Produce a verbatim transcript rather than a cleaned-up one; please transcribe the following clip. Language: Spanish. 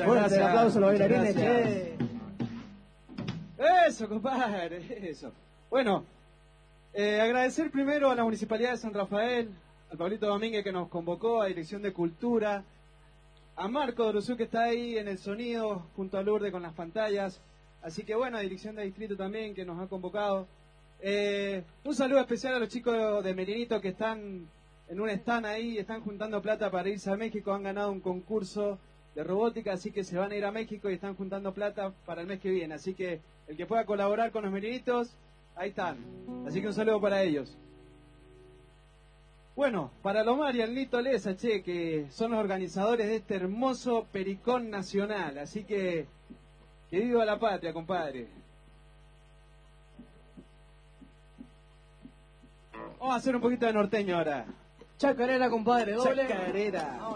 Muchas Fuerte gracias. el aplauso a los Muchas bailarines, gracias. che. Eso, compadre, eso. Bueno, eh, agradecer primero a la Municipalidad de San Rafael, al Pablito Domínguez que nos convocó, a Dirección de Cultura, a Marco Doruzú que está ahí en el sonido, junto a Lourdes con las pantallas. Así que bueno, a Dirección de Distrito también que nos ha convocado. Eh, un saludo especial a los chicos de Merinito que están en un stand ahí, están juntando plata para irse a México, han ganado un concurso de robótica, así que se van a ir a México y están juntando plata para el mes que viene. Así que el que pueda colaborar con los Merinitos, ahí están. Así que un saludo para ellos. Bueno, para Lomar y el Nito Lesa, che, que son los organizadores de este hermoso Pericón Nacional. Así que, que viva la patria, compadre. Vamos a hacer un poquito de norteño ahora. Chacarera, compadre, doble. Chacarera.